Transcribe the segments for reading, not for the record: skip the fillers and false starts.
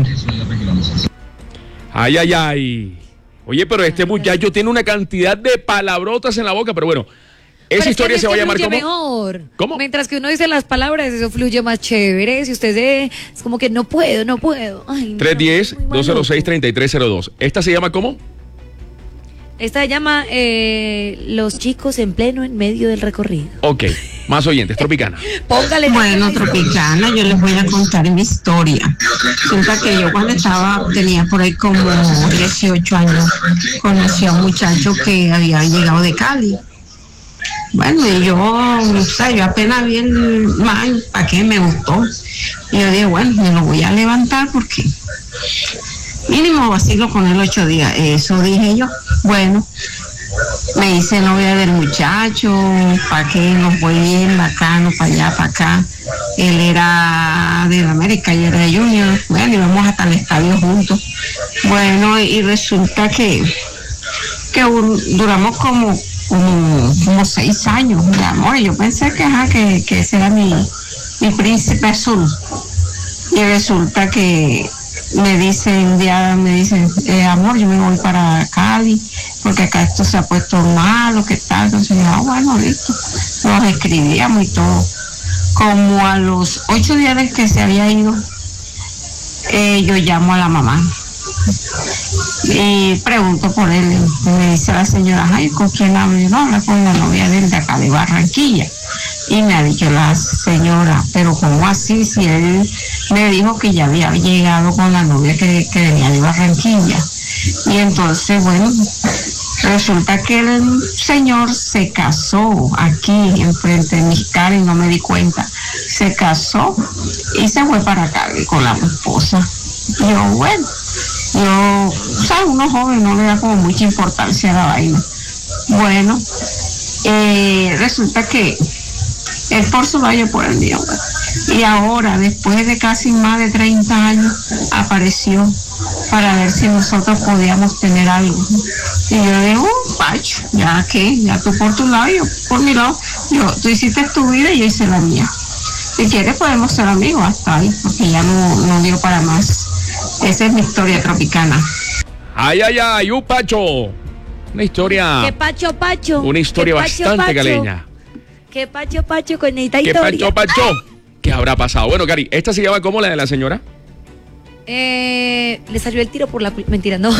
Ay, ay, ay. Oye, pero este muchacho tiene una cantidad de palabrotas en la boca, pero bueno, esa historia se va a llamar como... mejor. ¿Cómo? Mientras que uno dice las palabras, eso fluye más chévere. Si usted es como que no puedo. Ay, 310-206-3302. ¿Esta se llama cómo? Esta se llama Los chicos en pleno en medio del recorrido. Ok, más oyentes, Tropicana. Póngale. Bueno, Tropicana, yo les voy a contar mi historia. Resulta que yo cuando tenía por ahí como 18 años, conocí a un muchacho que había llegado de Cali. Bueno, y yo apenas vi el man, ¿para qué me gustó? Y yo dije, bueno, me lo voy a levantar porque mínimo vacilo con él 8 días. Eso dije yo. Bueno, me hice novia del muchacho, para que nos fue bien bacano, para allá, para acá. Él era de América, yo era de Junior. Bueno, íbamos hasta el estadio juntos. Bueno, y resulta que duramos como 6 años de amor. Y yo pensé que ese era mi príncipe azul. Y resulta que me dicen, amor, yo me voy para Cali, porque acá esto se ha puesto malo, ¿qué tal? Entonces, bueno, listo. Nos escribíamos y todo. Como a los 8 días de que se había ido, yo llamo a la mamá y pregunto por él. Me dice la señora, ay, ¿con quién hablo? Yo no hablo con la novia de él de acá de Barranquilla. Y me ha dicho la señora, pero ¿cómo así? Si él me dijo que ya había llegado con la novia que venía de Barranquilla. Y entonces, bueno, resulta que el señor se casó aquí enfrente de mis caras y no me di cuenta. Se casó y se fue para acá con la esposa. Yo, bueno, ¿sabes? Uno joven no le da como mucha importancia a la vaina. Bueno, resulta que él por su lado, yo por el mío. Y ahora, después de casi más de 30 años, apareció para ver si nosotros podíamos tener algo. Y yo digo, Pacho, ya tú por tu lado, yo por mi lado. Tú hiciste tu vida y yo hice la mía. Si quieres podemos ser amigos hasta ahí, porque ya no dio para más. Esa es mi historia tropicana. Ay, ay, ay, Pacho. Una historia... ¿Qué Pacho? Una historia bastante caleña. ¿Qué Pacho con esta ¿Qué historia? Pacho? ¿Qué habrá pasado? Bueno, Cari, ¿esta se llama como la de la señora? Le salió el tiro por la... Mentira, no.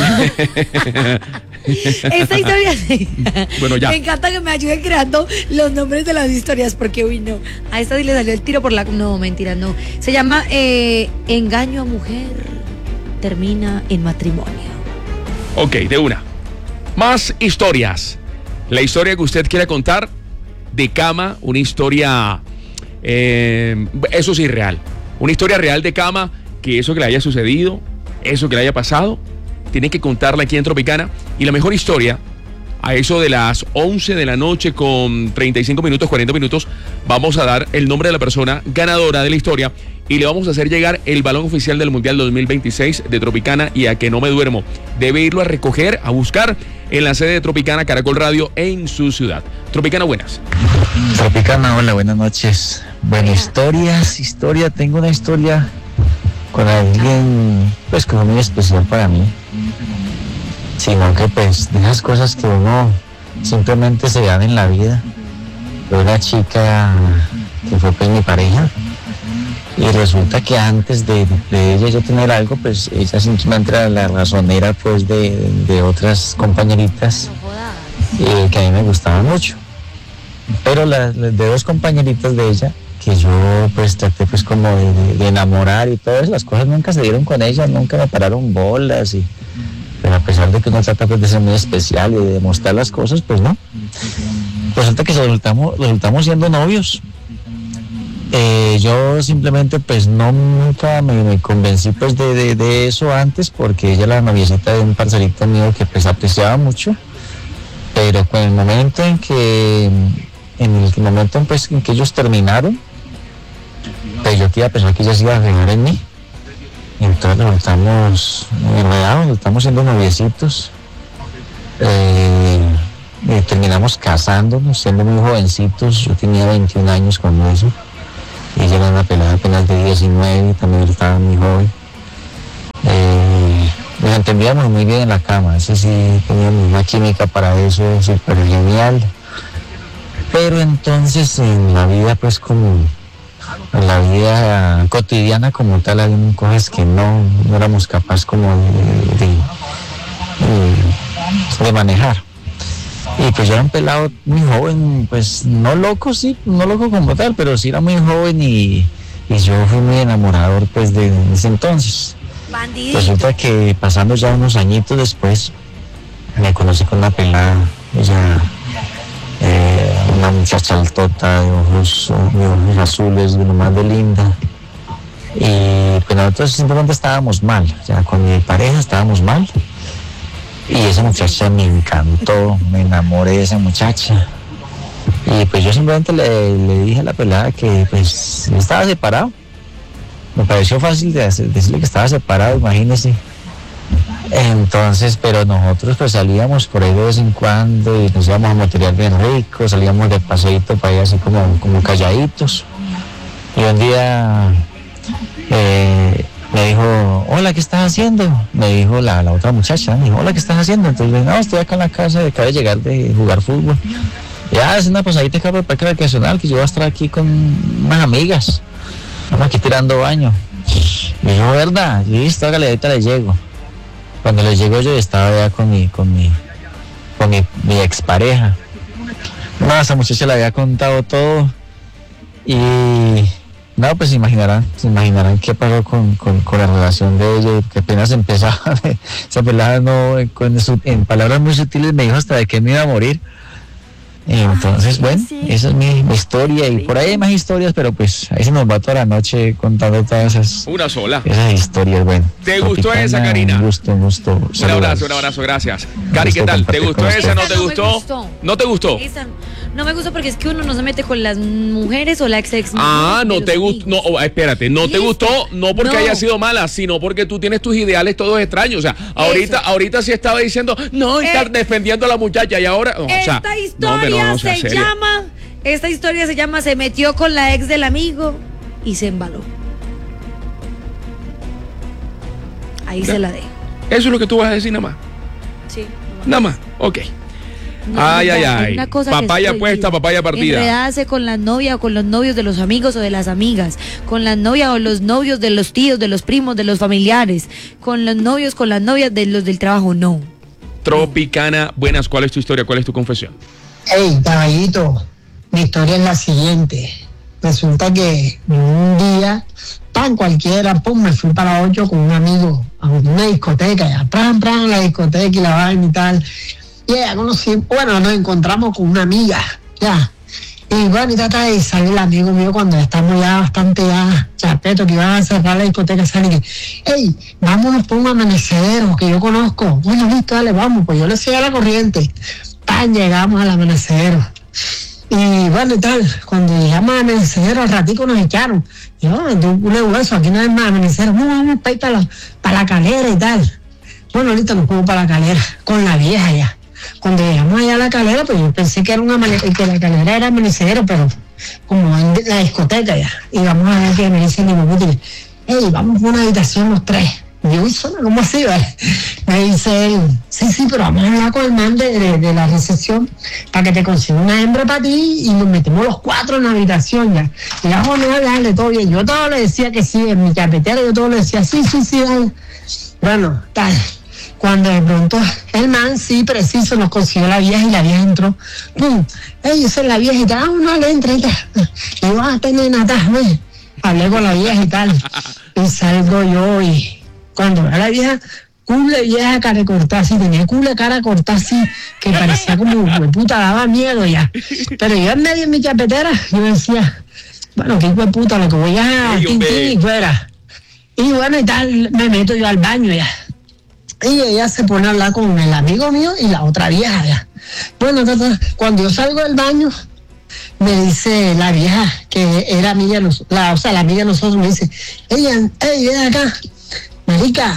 Esta historia sí. Bueno, ya. Me encanta que me ayuden creando los nombres de las historias, porque uy, no. A esta sí le salió el tiro por la... No, mentira, no. Se llama Engaño a mujer termina en matrimonio. Ok, de una. Más historias. La historia que usted quiera contar de cama, una historia, eso sí, real. Una historia real de cama, que eso que le haya sucedido, eso que le haya pasado, tiene que contarla aquí en Tropicana. Y la mejor historia, a eso de las 11 de la noche con 35 minutos, 40 minutos, vamos a dar el nombre de la persona ganadora de la historia y le vamos a hacer llegar el balón oficial del Mundial 2026 de Tropicana y A Que No Me Duermo. Debe irlo a recoger, a buscar en la sede de Tropicana Caracol Radio en su ciudad. Tropicana, buenas. Tropicana, hola, buenas noches. Bueno, historia, tengo una historia con alguien, pues como muy especial para mí. Sino que pues de esas cosas que uno simplemente se dan en la vida. Una chica que fue pues mi pareja y resulta que antes de ella yo tener algo, pues ella simplemente era la razonera pues de otras compañeritas que a mí me gustaban mucho. Pero de 2 compañeritas de ella que yo pues traté pues como de enamorar y todas las cosas nunca se dieron con ella, nunca me pararon bolas pero a pesar de que uno trata pues de ser muy especial y de demostrar las cosas, pues no. Resulta que resultamos siendo novios. Yo simplemente pues nunca me convencí pues de eso antes, porque ella era la noviecita de un parcerito mío que pues apreciaba mucho, pero con el momento en que ellos terminaron, pues yo pensaba que ella se iba a fijar en mí. Y entonces nos estamos enredados, estamos siendo noviecitos. Terminamos casándonos, siendo muy jovencitos. Yo tenía 21 años cuando eso. Y ella era una pelada apenas de 19, también estaba muy joven. nos entendíamos muy bien en la cama, eso sí, teníamos una química para eso súper genial. Pero entonces en la vida, pues como en la vida cotidiana como tal, hay cosas que no éramos capaces como de manejar. Y pues yo era un pelado muy joven, pues no loco, sí, no loco como tal, pero sí era muy joven y yo fui muy enamorador pues de ese entonces. Bandidito. Resulta que pasando ya unos añitos después, me conocí con una pelada, ella, una muchacha altota, de ojos azules, de lo más de linda. Y pues nosotros simplemente estábamos mal, o sea, con mi pareja estábamos mal. Y esa muchacha me encantó, me enamoré de esa muchacha. Y pues yo simplemente le dije a la pelada que pues estaba separado. Me pareció fácil decirle que estaba separado, imagínese. Entonces, pero nosotros pues salíamos por ahí de vez en cuando y nos íbamos a material bien rico, salíamos de paseíto para allá así como calladitos. Y un día me dijo, hola, ¿qué estás haciendo? Me dijo la otra muchacha, me dijo, hola, ¿qué estás haciendo? Entonces le dije, no, estoy acá en la casa, acabo de llegar de jugar fútbol. Ya, es una pasadita acá por el parque recreacional, que yo voy a estar aquí con unas amigas. Estamos aquí tirando baño. Me dijo, ¿verdad? Listo, hágale, ahorita le llego. Cuando le llego yo estaba ya con mi expareja. No, esa muchacha le había contado todo. Y no, pues se imaginarán qué pasó con la relación de ella, que apenas empezaba. Esa pelada no, en palabras muy sutiles me dijo hasta de que me iba a morir. Y entonces, bueno, esa es mi historia, y por ahí hay más historias, pero pues ahí se nos va toda la noche contando todas esas. Una sola. Esas historias, bueno. ¿Te gustó esa, Karina? Un gusto. Un abrazo, gracias. Cari, ¿qué tal? ¿Te gustó esa? ¿No te gustó? ¿No te gustó? Esa no me gustó porque es que uno no se mete con las mujeres o la ex. No te gustó. No, espérate, no te gustó, no porque haya sido mala, sino porque tú tienes tus ideales todos extraños. O sea, ahorita sí estaba diciendo, no, estar defendiendo a la muchacha y ahora. Esta historia se llama Se metió con la ex del amigo y se embaló. Ahí se la dejo. Eso es lo que tú vas a decir nada más. Sí. Nada más, ok. Ay. Papaya puesta, papaya partida. Enredarse con la novia o con los novios de los amigos o de las amigas, con la novia o los novios de los tíos, de los primos, de los familiares, con los novios, con las novias de los del trabajo, no. Tropicana, buenas, ¿cuál es tu historia? ¿Cuál es tu confesión? Hey, caballito, mi historia es la siguiente. Resulta que un día, tan cualquiera, me fui para 8 con un amigo a una discoteca, ya, la discoteca y la vaina y tal. Y ya nos encontramos con una amiga, ya. Y bueno, y trata de salir el amigo mío cuando estamos ya bastante chapetos, que iban a cerrar la discoteca, sale que, hey, vámonos por un amanecedero que yo conozco. Bueno, listo, dale, vamos, pues yo le seguí a la corriente. Llegamos al amanecedero. Y bueno, y tal, cuando llegamos al amanecedero, al ratico nos echaron. Y yo, un hueso, aquí no hay más amanecedero. No, vamos para ir para la calera y tal. Bueno, ahorita nos fuimos para la calera, con la vieja ya. Cuando llegamos allá a la calera, pues yo pensé que era que la calera era amanecedero, pero como en la discoteca ya. Y vamos a ver que me dice mi mamá, hey, vamos por una habitación los tres. Y yo, ¿cómo así, vale? Me dice él, sí, pero vamos a hablar con el man de la recepción para que te consiga una hembra para ti y nos metemos los 4 en la habitación ya. Y ya, bueno, dale, todo bien. Yo todo le decía que sí, en mi carpetera yo todo le decía, sí, dale. Bueno, tal. Cuando de pronto el man, sí, preciso, nos consiguió la vieja y la vieja entró. ¡Pum! Ey, esa es la vieja y tal. No, le entra y tal. Y yo, nena, tal, hablé con la vieja y tal. Y salgo yo y cuando veo a la vieja, cuble vieja cara cortada así, tenía cuble cara cortada así, que parecía como, puta, daba miedo ya. Pero yo en medio de mi chapetera, yo decía, bueno, qué hijo de puta, lo que voy a tintín y fuera. Y bueno, y tal, me meto yo al baño ya. Y ella se pone a hablar con el amigo mío y la otra vieja ya. Bueno, cuando yo salgo del baño, me dice la vieja, que era amiga de nosotros, la amiga de nosotros, me dice, ven acá, marica,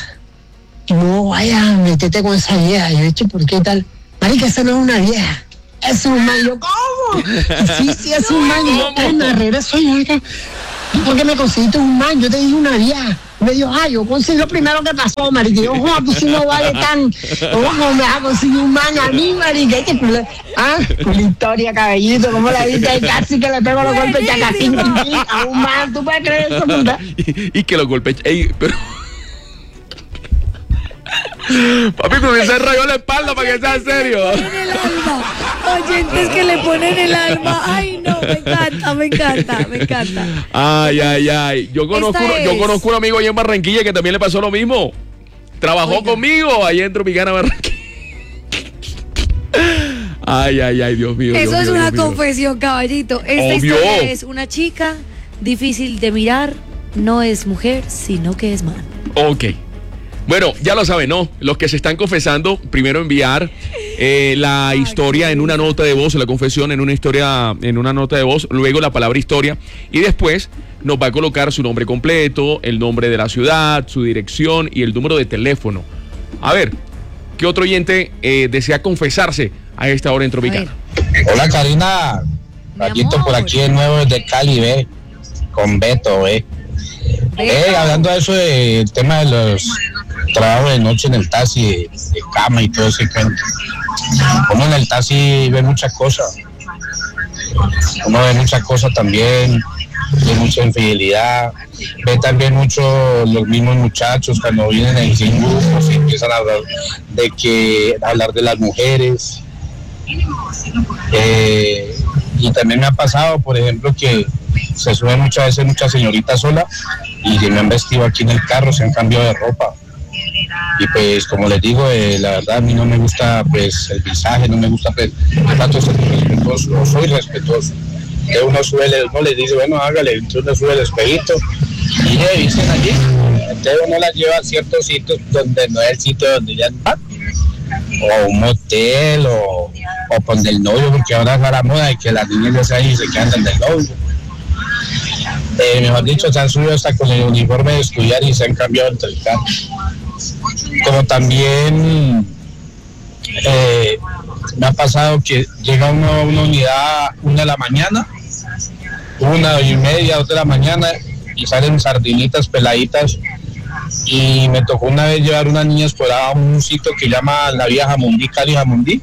no vayas a meterte con esa vieja. Yo he dicho, ¿por qué tal? Marica, esa no es una vieja, es un man. Yo, ¿cómo? Sí, es un man. Y yo, me regreso yo acá. ¿Por qué me conseguiste un man? Yo te dije una vieja. Me dijo, yo consigo lo primero que pasó, marica. Y yo, tú si no vale tan, ¿cómo me vas a conseguir un man a mí, marica? Una historia, cabellito, ¿cómo la viste? Ahí casi que le pego los golpes chacasín a un man, ¿tú puedes creer eso, puta? Y que los golpes, pero... Papi, pero se rayó la espalda para que sea serio. En el alma. Oyentes que le ponen el alma. Ay, no, me encanta. Ay. Yo conozco un amigo ahí en Barranquilla que también le pasó lo mismo. Trabajó conmigo ahí en Tropicana, Barranquilla. Ay, Dios mío. Eso es una Dios mío. confesión, caballito. Esta historia es una chica difícil de mirar. No es mujer, sino que es man. Ok. Bueno, ya lo saben, ¿no? Los que se están confesando, primero enviar la historia en una nota de voz, la confesión en una nota de voz, luego la palabra historia, y después nos va a colocar su nombre completo, el nombre de la ciudad, su dirección y el número de teléfono. A ver, ¿qué otro oyente desea confesarse a esta hora en Tropicana? Hola, Karina. Gallito por aquí de nuevo desde Cali, ve. Con Beto, ve. Hablando de eso, del tema de los trabajos de noche en el taxi, de cama y todo ese cuento. Como en el taxi ve muchas cosas. Uno ve muchas cosas también, ve mucha infidelidad, ve también mucho los mismos muchachos cuando vienen en grupos y empiezan a hablar de las mujeres. Y también me ha pasado, por ejemplo, que se suben muchas veces muchas señoritas solas y se me han vestido aquí en el carro, se han cambiado de ropa. Y pues, como les digo, la verdad a mí no me gusta pues el visaje, no me gusta pues, trato de ser respetuoso, no soy respetuoso. Uno les dice, bueno, hágale, entonces uno sube el espejito y le dicen allí. Entonces uno las lleva a ciertos sitios donde no es el sitio donde ya van, o un motel, o con del novio, porque ahora es la moda de que las niñas ya se ahí y se quedan del novio. Mejor dicho, se han subido hasta con el uniforme de estudiar y se han cambiado entre el carro. Como también me ha pasado que llega uno a una unidad 1 de la mañana, 1:30, 2 de la mañana, y salen sardinitas peladitas. Y me tocó una vez llevar unas niñas por a un sitio que llama la vía Jamundí, Cali Jamundí.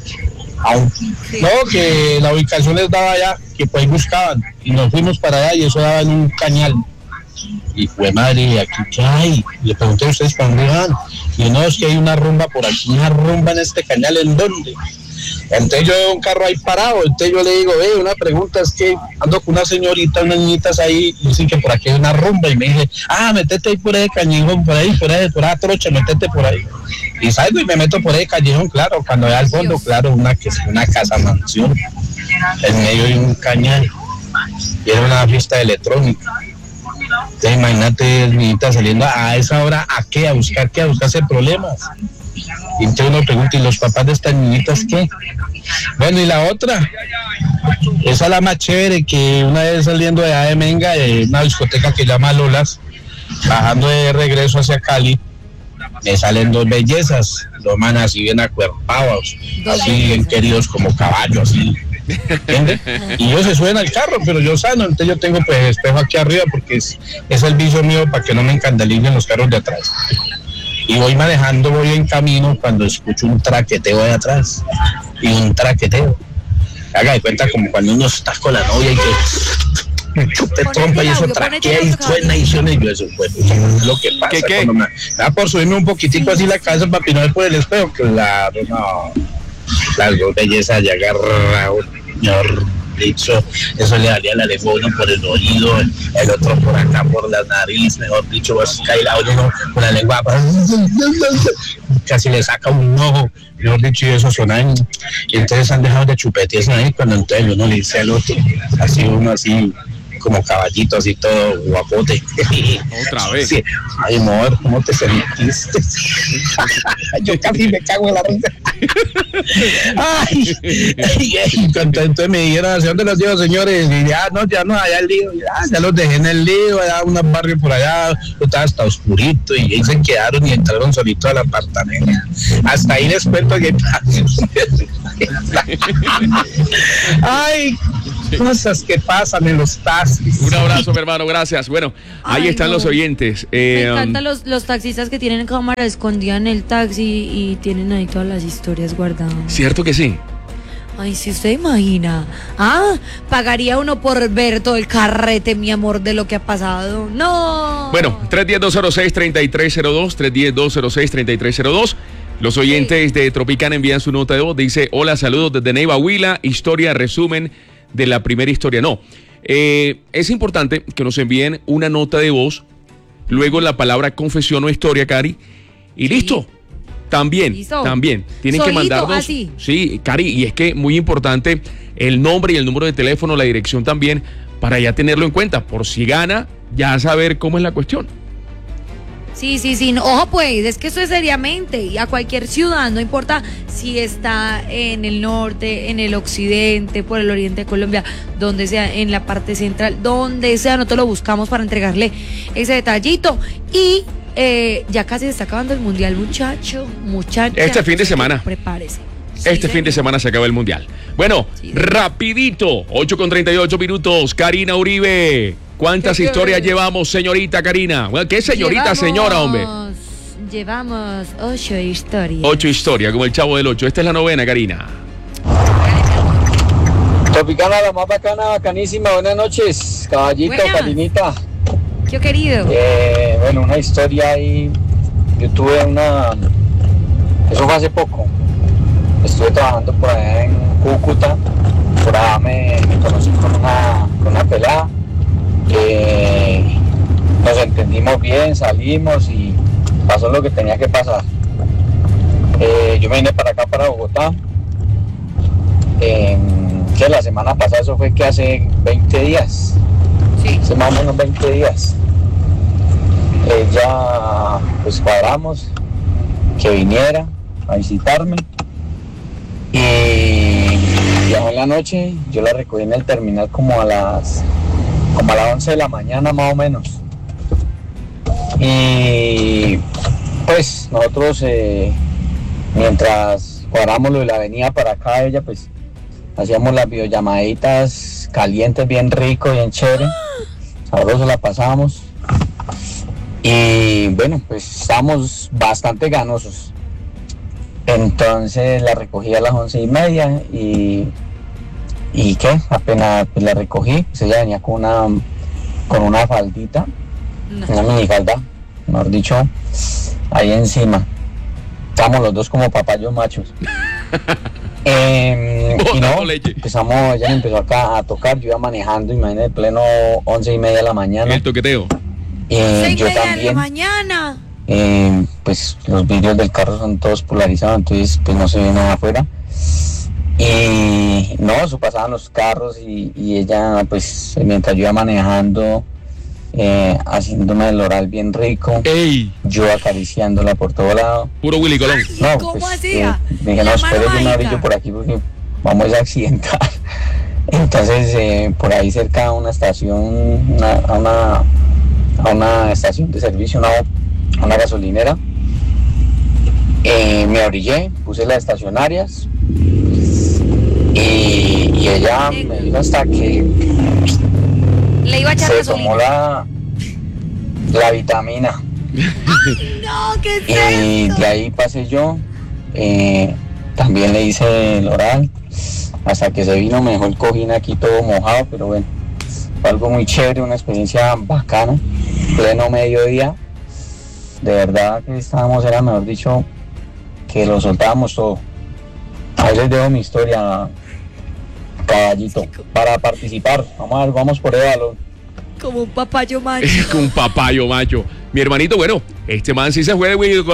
No, que la ubicación les daba allá, que pues ahí buscaban, y nos fuimos para allá y eso daba en un cañal. Y fue madre, ¿aquí qué hay? Le pregunté a ustedes para dónde van. Y no, es que hay una rumba por aquí, una rumba en este cañal, ¿en dónde? Entonces yo veo un carro ahí parado, entonces yo le digo, una pregunta, es que ando con una señorita, unas niñitas ahí, y dicen que por aquí hay una rumba, y me dice, métete ahí por ahí callejón, por ahí trocha, métete por ahí. Y salgo y me meto por ahí callejón, claro, cuando vea al fondo, claro, una casa mansión, en medio de un cañal, y era una fiesta electrónica. Entonces imagínate, niñitas saliendo a esa hora, ¿a qué? ¿A buscarse problemas? Y entonces uno pregunta, ¿y los papás de estas niñitas qué? Bueno, y la otra, esa es la más chévere, que una vez saliendo de Menga, de una discoteca que llama Lolas, bajando de regreso hacia Cali, me salen 2 bellezas, 2 manes así bien acuerpados, así bien queridos como caballos, así. ¿Entiendes? Y ellos se suben al carro, pero yo sano, entonces yo tengo pues espejo aquí arriba porque es el vicio mío para que no me encandalicen los carros de atrás. Y voy manejando, voy en camino cuando escucho un traqueteo de atrás. Y un traqueteo. Haga de cuenta como cuando uno está con la novia y que chupe trompa y eso traquea y suena y suena y yo eso pues lo que pasa. ¿Qué? Cuando me da por subirme un poquitico así la cabeza para pinar por el espejo, que las 2 bellezas ya agarraron, señor. Dicho, eso le daría la lengua uno por el oído, el otro por acá por la nariz, mejor dicho, vas a caer a uno con la lengua, casi le saca un ojo, mejor dicho, y eso suena. Y entonces han dejado de chupetearse ahí cuando entonces uno le dice al otro, así uno así como caballito, así todo guapote. Otra vez. Sí. Ay, amor, ¿cómo te sentiste? Yo casi me cago en la risa. Entonces me dijeron, ¿hacia dónde los llevo, señores? Y ya no, allá el lío, ya los dejé en el lío, allá un barrio por allá, estaba hasta oscurito, y ahí se quedaron y entraron solitos al apartamento. Hasta ahí les cuento que ay, cosas que pasan en los taxis. Un abrazo, mi hermano, gracias. Bueno, ahí Ay, están no. los oyentes. Me encantan los taxistas que tienen cámara escondida en el taxi y tienen ahí todas las historias guardadas. Cierto que sí. Ay, si usted imagina. Pagaría uno por ver todo el carrete, mi amor, de lo que ha pasado. ¡No! Bueno, 310-206-3302, 310-206-3302. Los oyentes de Tropicana envían su nota de voz. Dice, hola, saludos desde Neiva, Huila. Historia, resumen de la primera historia. No, es importante que nos envíen una nota de voz, luego la palabra confesión o historia, Cari, y listo. También, ¿Listo? también. Tienen Solito, que mandarnos. así. Sí, Cari, y es que muy importante el nombre y el número de teléfono, la dirección también, para ya tenerlo en cuenta. Por si gana, ya saber cómo es la cuestión. Sí. No, ojo, pues, es que eso es seriamente. Y a cualquier ciudad, no importa si está en el norte, en el occidente, por el oriente de Colombia, donde sea, en la parte central, donde sea, nosotros lo buscamos para entregarle ese detallito. Y ya casi se está acabando el mundial, muchacha. Este fin de semana. Prepárese. Este fin de semana se acaba el mundial. Bueno, rapidito, 8:38 minutos. Karina Uribe, ¿cuántas historias llevamos, señorita Karina? Bueno, ¿qué señorita, señora, hombre? Llevamos 8 historias. 8 historias, como el Chavo del 8. Esta es la novena, Karina. Tropicana, la más bacana, bacanísima. Buenas noches, caballito, Buenas. Karinita. Yo querido. Bueno, una historia ahí. Yo tuve eso fue hace poco. Estuve trabajando por allá en Cúcuta. Por allá me conocí con una pelada. Nos entendimos bien, salimos y pasó lo que tenía que pasar. Yo me vine para acá, para Bogotá. Que la semana pasada, eso fue que hace 20 días. Sí. Hace más o menos 20 días. Ella, pues cuadramos que viniera a visitarme. Y viajó en la noche, yo la recogí en el terminal como a las 11 de la mañana más o menos. Y pues nosotros, mientras cuadramos lo de la avenida para acá, ella pues hacíamos las videollamaditas calientes, bien rico, bien chévere. Sabroso la pasábamos. Y bueno, pues estábamos bastante ganosos. Entonces la recogí a las 11:30 y ¿qué? Apenas pues la recogí, pues ella venía con una faldita, una minifalda, mejor dicho, ahí encima. Estábamos los dos como papayos machos. Y no, ella me empezó acá a tocar, yo iba manejando, imagínate, pleno 11:30 de la mañana. El toqueteo. Yo 6:30 de la también. mañana. Pues los vidrios del carro son todos polarizados, entonces pues no se ve nada afuera. Y no, eso pasaban los carros y ella pues mientras yo iba manejando, haciéndome el oral bien rico. ¡Ey! Yo acariciándola por todo lado. Puro Willy Colón. No, ¿Cómo pues, hacía? me dije, no, La espere, mano yo me mágica. abrillo por aquí porque vamos a accidentar. Entonces, por ahí cerca a una estación, a una estación de servicio, a una gasolinera, me abrillé, puse las estacionarias y ella me dijo hasta que Le iba a echar se gasolina. tomó la vitamina. No, ¿qué es Y esto? de ahí pasé yo, también le hice el oral, hasta que se vino, me dejó el cojín aquí todo mojado, pero bueno, fue algo muy chévere, una experiencia bacana, pleno mediodía, de verdad que era mejor dicho, que lo soltábamos todo. Ahí les dejo mi historia, caballito, para participar, vamos por el balón. Como un papayo macho. Un papayo macho. Mi hermanito, bueno, este man sí se fue de Willy.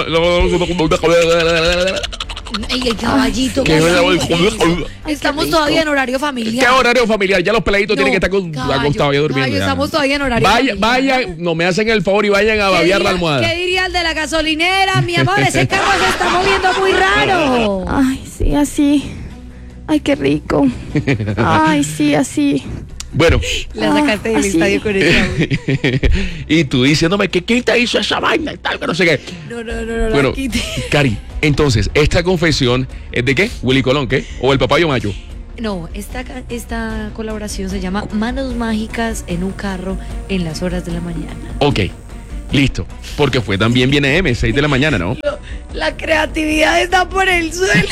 Ay, el caballito. ¿Qué? Estamos todavía en horario ¿Qué familiar. horario familiar? Ya los peladitos No, tienen que estar acostados ya durmiendo. caballo, ya. estamos todavía en horario Vayan, familiar. no me hacen el favor y vayan a babear la almohada. ¿Qué diría el de la gasolinera? Mi amor, ese carro se está moviendo muy raro. Ay, sí, así. Ay, qué rico. Ay, sí, así. Bueno, La sacaste del así. estadio con ese audio. y tú diciéndome que quién te hizo esa vaina y tal, que no sé qué. No, Bueno, la quité. Cari, entonces, ¿esta confesión es de qué? ¿Willy Colón, qué? ¿O el papayo macho? No, esta colaboración se llama Manos Mágicas en un carro en las horas de la mañana. Ok, listo. Porque fue también viene M, 6 de la mañana, ¿no? La creatividad está por el suelo.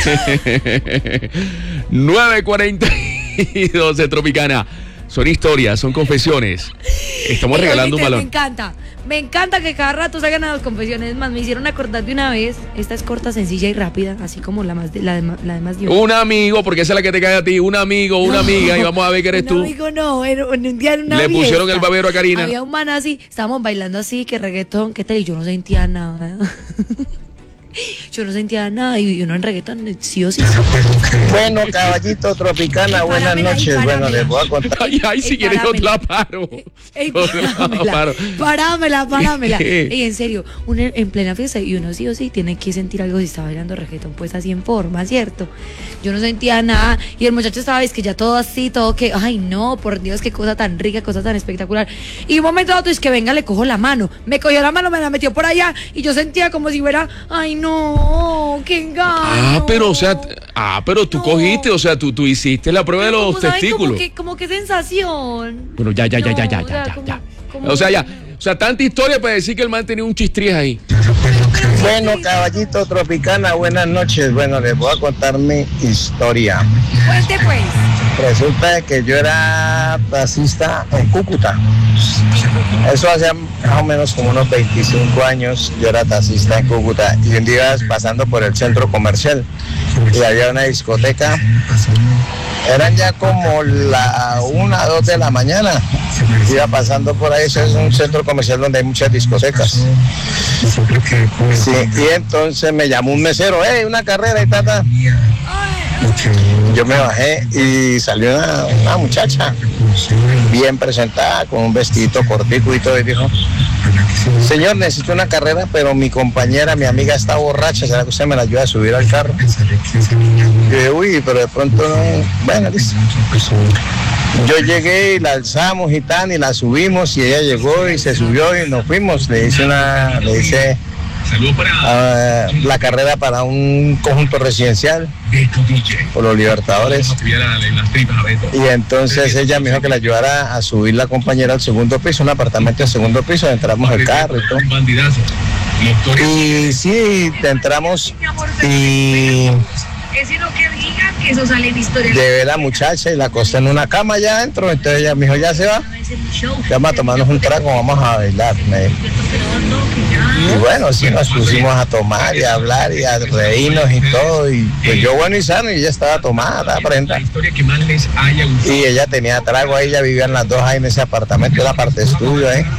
9:42 de Tropicana. Son historias, son confesiones. Estamos regalando un balón. Me encanta que cada rato salgan a las confesiones. Es más, me hicieron acordar de una vez. Esta es corta, sencilla y rápida, así como la de más Dios. Un amigo, porque esa es la que te cae a ti. Un amigo, una amiga, y vamos a ver que eres tú. Un amigo no, un día en una Le fiesta, pusieron el babero a Karina. Había un man así, estábamos bailando así, que reggaetón, ¿qué tal? Y yo no sentía nada. Yo no sentía nada y uno en reggaetón sí o sí. Bueno, caballito Tropicana, buenas noches. Bueno, les voy a contar. Ay, si quieres yo te la paro. Parámela. Y en serio, uno en plena fiesta y uno sí o sí tiene que sentir algo si está bailando reggaetón, pues así en forma, ¿cierto? Yo no sentía nada y el muchacho estaba, es que ya todo así, todo que, ay no, por Dios, qué cosa tan rica, cosa tan espectacular. Y un momento dado es que venga, le cojo la mano. Me cogió la mano, me la metió por allá y yo sentía como si fuera, ay no, qué engaño. Pero tú cogiste, o sea, tú hiciste la prueba de los testículos. Como que sensación. Bueno, ya. O sea, tanta historia para decir que el man tenía un chistrías ahí. Bueno, caballito Tropicana, buenas noches. Bueno, les voy a contar mi historia. Cuente pues. Resulta que yo era taxista en Cúcuta. Eso hace más o menos como unos 25 años. Yo era taxista en Cúcuta y un día pasando por el centro comercial y había una discoteca. Eran ya como la 1, 2 de la mañana. Iba pasando por ahí, eso es un centro comercial donde hay muchas discotecas. Sí, y entonces me llamó un mesero, una carrera y tal. Yo me bajé y salió una muchacha bien presentada con un vestidito cortico y todo y dijo: señor, necesito una carrera, pero mi compañera, mi amiga está borracha, ¿será que usted me la ayuda a subir al carro? Yo dije, uy, pero de pronto no. Bueno, listo. Yo llegué y la alzamos y tal, y la subimos y ella llegó y se subió y nos fuimos. Le hice la carrera para un conjunto residencial por los Libertadores, y entonces ella me dijo que la ayudara a subir la compañera al segundo piso, un apartamento al segundo piso. Entramos al carro y todo, y sí, entramos y eso sale en historia. Llevé a la muchacha y la acosté en una cama allá adentro. Entonces ella me dijo, ya se va, vamos a tomarnos un trago, vamos a bailar, me dijo. Y bueno, sí, nos pusimos a tomar y a hablar y a reírnos y todo. Y pues yo bueno y sano, y ella estaba tomada, prenda. Y ella tenía trago ahí, ella vivía en las dos ahí en ese apartamento, la parte de estudio ahí.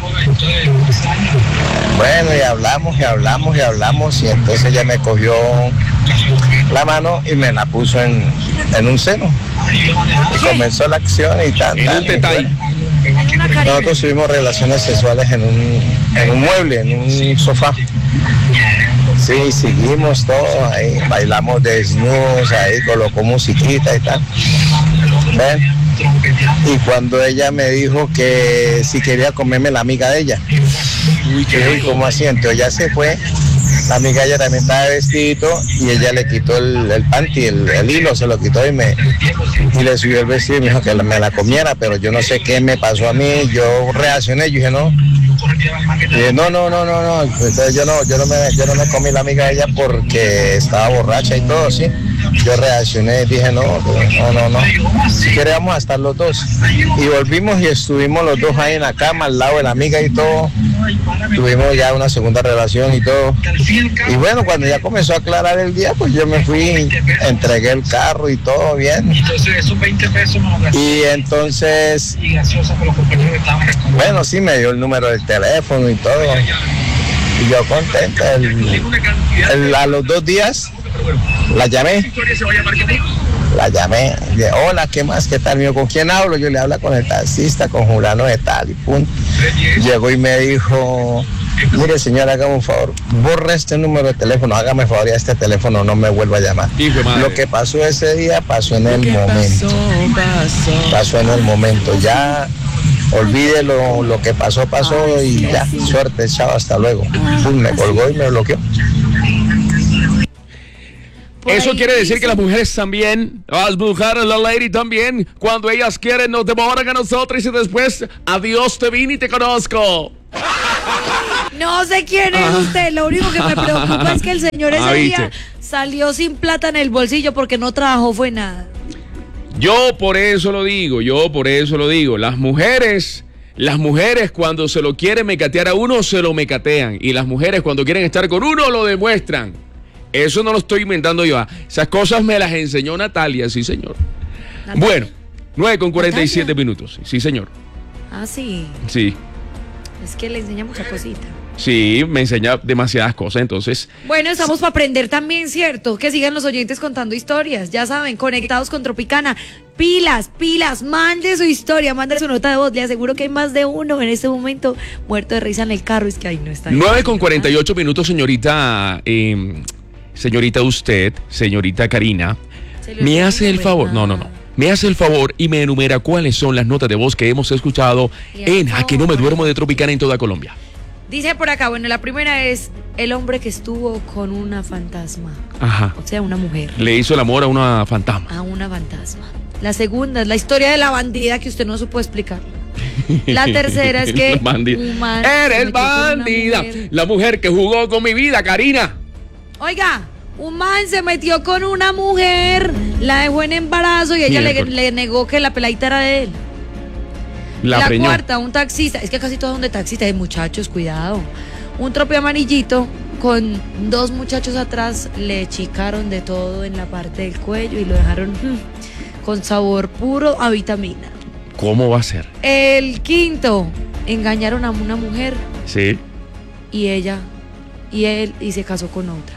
Bueno, y hablamos, y entonces ella me cogió la mano y me la puso en un seno. Y comenzó la acción y tal. Nosotros tuvimos relaciones sexuales en un mueble, en un sofá. Sí, seguimos todo ahí, bailamos desnudos, ahí colocó musiquita y tal. ¿Ven? Y cuando ella me dijo que si quería comerme la amiga de ella. Uy, ¿cómo así? Entonces ya se fue. La amiga ella también estaba de vestidito y ella le quitó el panty, el hilo, se lo quitó y le subió el vestido y me dijo que me la comiera, pero yo no sé qué me pasó a mí. Yo reaccioné, yo dije no. Y dije, no. Entonces yo no me comí la amiga de ella porque estaba borracha y todo, ¿sí? Yo reaccioné y dije no. Si quiere vamos a estar los dos. Y volvimos y estuvimos los dos ahí en la cama al lado de la amiga y todo. Tuvimos ya una segunda relación y todo. Y bueno, cuando ya comenzó a aclarar el día, pues yo me fui, entregué el carro y todo bien. Y entonces, bueno, sí me dio el número del teléfono y todo. Y yo contento. A los 2 días la llamé. De, hola, ¿qué más? ¿Qué tal, mío? ¿Con quién hablo? Yo le hablo con el taxista, con Julano de tal y punto. Llegó y me dijo, mire señora, hágame un favor, borre este número de teléfono, hágame favor y a este teléfono no me vuelva a llamar. Lo que pasó ese día pasó en el momento. Pasó en el momento. Ya olvide lo que pasó y ya, suerte, chao, hasta luego. Me colgó y me bloqueó. Eso quiere decir que las mujeres también, las mujeres, la lady también, cuando ellas quieren nos devoran a nosotros y después, adiós, te vine y te conozco. No sé quién es usted, lo único que me preocupa es que el señor ese día salió sin plata en el bolsillo porque no trabajó fue nada. Yo por eso lo digo, las mujeres cuando se lo quieren mecatear a uno, se lo mecatean, y las mujeres cuando quieren estar con uno, lo demuestran. Eso no lo estoy inventando yo. Esas cosas me las enseñó Natalia, sí señor. ¿Natalia? Bueno, 9:47 minutos. Sí señor. Ah, sí. Sí. Es que le enseña mucha cosita. Sí, me enseña demasiadas cosas, entonces. Bueno, estamos para aprender también, ¿cierto? Que sigan los oyentes contando historias. Ya saben, conectados con Tropicana. Pilas, mande su historia, mande su nota de voz. Le aseguro que hay más de uno en este momento muerto de risa en el carro. Es que ahí no está. 9:48 minutos, señorita. Señorita usted, señorita Karina, me hace el favor, me hace el favor y me enumera cuáles son las notas de voz que hemos escuchado en A que no me duermo de Tropicana en toda Colombia. Dice por acá, bueno, la primera es el hombre que estuvo con una fantasma. Ajá. O sea, una mujer. Le hizo el amor a una fantasma. A una fantasma. La segunda es la historia de la bandida que usde no supo explicar. La tercera es que eres bandida, la mujer que jugó con mi vida, Karina. Oiga, un man se metió con una mujer, la dejó en embarazo y ella le negó que la peladita era de él. La cuarta, un taxista, es que casi todos son de taxistas, muchachos, cuidado. Un trope amarillito con dos muchachos atrás, le chicaron de todo en la parte del cuello y lo dejaron con sabor puro a vitamina. ¿Cómo va a ser? El quinto, engañaron a una mujer. Sí. Y él se casó con otra.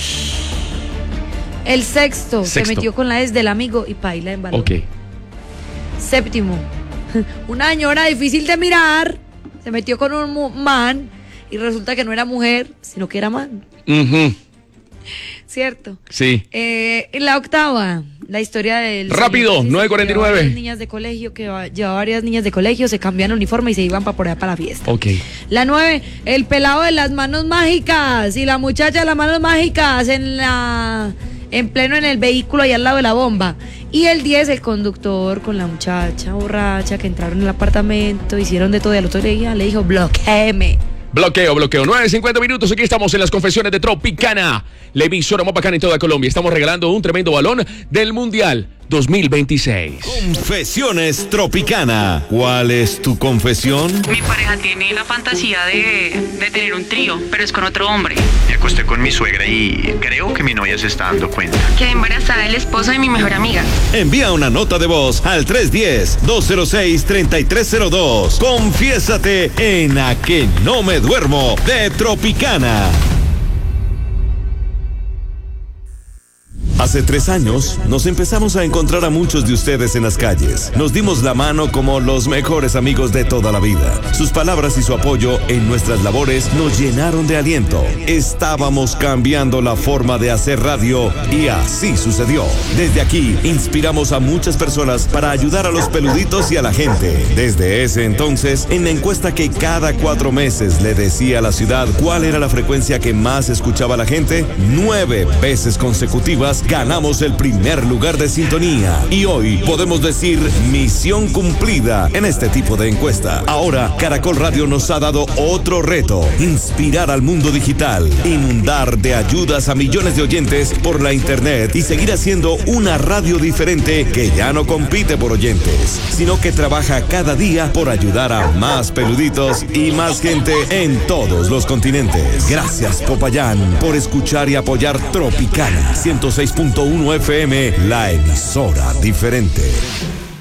El sexto, se metió con la ex del amigo y paila en valor. Ok. Séptimo, una señora difícil de mirar, se metió con un man y resulta que no era mujer, sino que era man. ¿Cierto? Sí. La octava, la historia del... Rápido, 9:49. Niñas de colegio, llevaba varias niñas de colegio, se cambiaban el uniforme y se iban para por allá para la fiesta. Ok. La 9, el pelado de las manos mágicas y la muchacha de las manos mágicas en pleno en el vehículo ahí al lado de la bomba. Y el 10, el conductor con la muchacha borracha que entraron en el apartamento, hicieron de todo y al otro día le dijo, bloquéeme. Bloqueo. 9:50 minutos. Aquí estamos en las confesiones de Tropicana, la emisora más bacana en toda Colombia. Estamos regalando un tremendo balón del Mundial 2026. Confesiones Tropicana. ¿Cuál es tu confesión? Mi pareja tiene la fantasía de tener un trío, pero es con otro hombre. Me acosté con mi suegra y creo que mi novia se está dando cuenta. Quedé embarazada del esposo de mi mejor amiga. Envía una nota de voz al 310-206-3302. Confiésate en A que no me duermo de Tropicana. Hace 3 años nos empezamos a encontrar a muchos de ustedes en las calles. Nos dimos la mano como los mejores amigos de toda la vida. Sus palabras y su apoyo en nuestras labores nos llenaron de aliento. Estábamos cambiando la forma de hacer radio y así sucedió. Desde aquí inspiramos a muchas personas para ayudar a los peluditos y a la gente. Desde ese entonces, en la encuesta que cada 4 meses le decía a la ciudad cuál era la frecuencia que más escuchaba la gente, 9 veces consecutivas ganamos el primer lugar de sintonía y hoy podemos decir misión cumplida en este tipo de encuesta. Ahora Caracol Radio nos ha dado otro reto: inspirar al mundo digital, inundar de ayudas a millones de oyentes por la internet y seguir haciendo una radio diferente que ya no compite por oyentes, sino que trabaja cada día por ayudar a más peluditos y más gente en todos los continentes. Gracias, Popayán, por escuchar y apoyar Tropicana 106.1 FM, la emisora diferente.